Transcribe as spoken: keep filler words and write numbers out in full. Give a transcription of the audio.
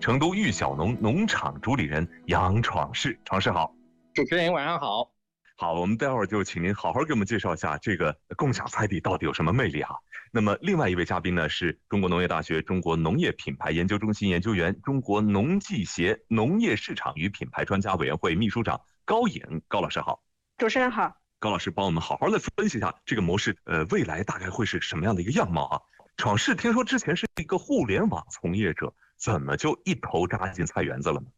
成都玉小农农场主理人杨闯士。闯士好。 主持人晚上好。 好，我们待会儿就请您好好给我们介绍一下这个共享菜地到底有什么魅力哈。那么另外一位嘉宾呢是中国农业大学中国农业品牌研究中心研究员、中国农技协农业市场与品牌专家委员会秘书长高颖。高老师好。 主持人好。 高老师帮我们好好的分析一下这个模式，呃，未来大概会是什么样的一个样貌啊？闯士听说之前是一个互联网从业者，怎么就一头扎进菜园子了呢？